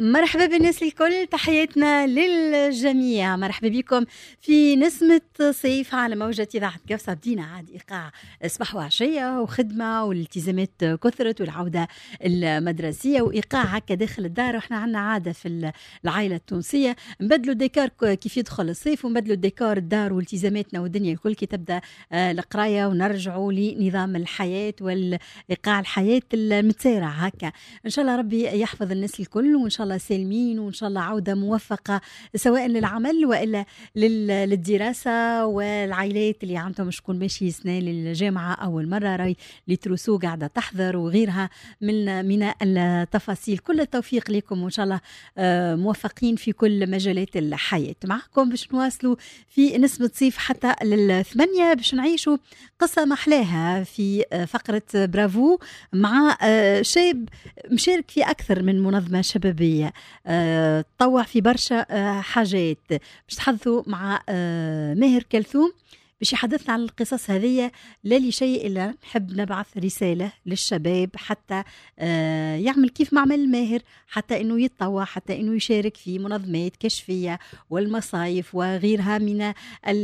مرحبا بالناس الكل، تحياتنا للجميع. مرحبا بكم في نسمة صيف على موجة إذاعة قفصة. بدينا عاد إيقاع صباح وعشية وخدمة والالتزامات كثرت والعودة المدرسية وإيقاع هكا داخل الدار. وإحنا عنا عادة في العائلة التونسية نبدلوا الديكار كيف يدخل الصيف، ونبدلوا الديكار الدار والتزاماتنا والدنيا الكل كي تبدأ القراية، ونرجعوا لنظام الحياة والإيقاع الحياة المتسارع هكا. إن شاء الله ربي يحفظ الناس الكل، وإن شاء الله سالمين، وإن شاء الله عودة موفقة سواء للعمل وإلا للدراسة. والعائلات اللي عندهم شكون ماشي سنة للجامعة أول مرة راي لتروسو قاعدة تحضر وغيرها من التفاصيل. كل التوفيق لكم، وإن شاء الله موفقين في كل مجالات الحياة. معكم باش نواصلوا في نسمة صيف حتى لل8 باش نعيشوا قصة محلاها في فقرة برافو مع شاب مشارك في أكثر من منظمة شبابية، تطوع في برشا حاجات. باش تحدثوا مع ماهر كلثوم باش يحدثنا عن القصص هذه. لا لشيء إلا نحب نبعث رسالة للشباب حتى يعمل كيف ما عمل ماهر، حتى إنه يتطوع، حتى إنه يشارك في منظمات كشفية والمصايف وغيرها من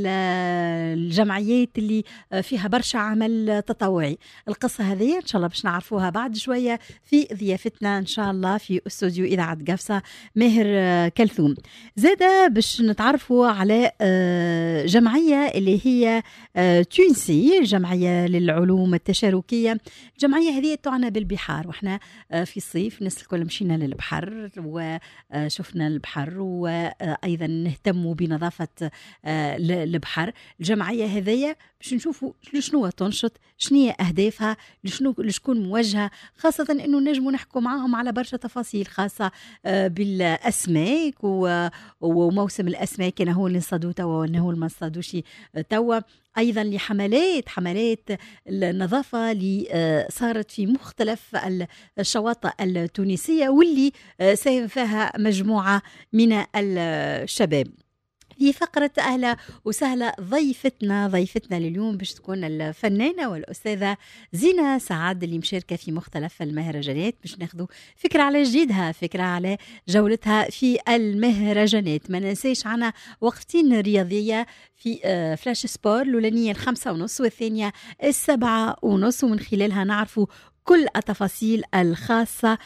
الجمعيات اللي فيها برشا عمل تطوعي. القصة هذه إن شاء الله باش نعرفوها بعد شوية في ضيافتنا إن شاء الله في استوديو إذاعة قفصة ماهر كلثوم. زادة باش نتعرفوا على جمعية اللي هي تونسي، جمعية للعلوم التشاركية. الجمعية هذه تعنى بالبحار، وإحنا في الصيف الناس الكل مشينا للبحر وشفنا البحر، وأيضا نهتموا بنظافة البحر. الجمعية هذه باش نشوفوا شنو تنشط، شنو أهدافها، لشكون موجهة، خاصة أنه نجموا نحكوا معاهم على برشا تفاصيل خاصة بالأسماك وموسم الأسماك، أنه هو اللي نصطادوا توا وأنه هو اللي ما نصطادوش توا. أيضا لحملات النظافة اللي صارت في مختلف الشواطئ التونسية، واللي ساهم فيها مجموعة من الشباب. في فقرة أهلا وسهلا ضيفتنا لليوم باش تكون الفنانة والأستاذة زينة سعد، اللي مشاركة في مختلف المهرجانات. باش ناخذوا فكرة على جديدها، فكرة على جولتها في المهرجانات. ما ننساش عنا وقفتين رياضية في فلاش سبور، الأولانية 5:30 والثانية 7:30، ومن خلالها نعرفوا كل التفاصيل الخاصة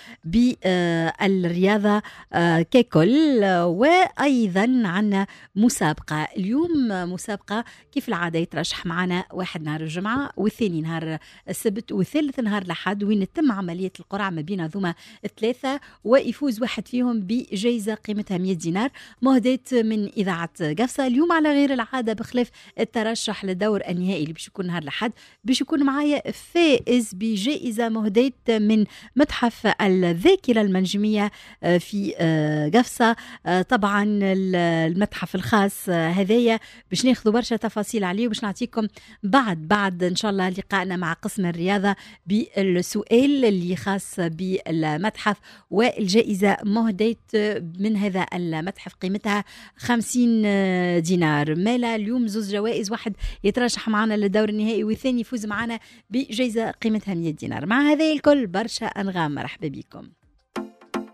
بالرياضة ككل. وأيضا عنا مسابقة اليوم، مسابقة كيف العادة يترشح معنا واحد نهار الجمعة، والثاني نهار السبت، والثالث نهار الأحد، وين تتم عملية القرعة ما بين هذوما الثلاثة، ويفوز واحد فيهم بجائزة قيمتها 100 دينار مهداة من إذاعة قفصة. اليوم على غير العادة، بخلاف الترشح للدور النهائي اللي باش يكون نهار الأحد، باش يكون معايا فائز بجائزة مهداة من متحف الذاكرة المنجمية في قفصة. طبعا المتحف الخاص هذايا باش ناخذوا برشا تفاصيل عليه، وباش نعطيكم بعد ان شاء الله لقائنا مع قسم الرياضة بالسؤال اللي خاص بالمتحف، والجائزة مهداة من هذا المتحف قيمتها 50 دينار. مالا اليوم زوز جوائز، واحد يترشح معنا للدور النهائي، والثاني يفوز معنا بجائزة قيمتها 100 دينار. مع هذا الكل برشا أنغام، مرحبا بكم.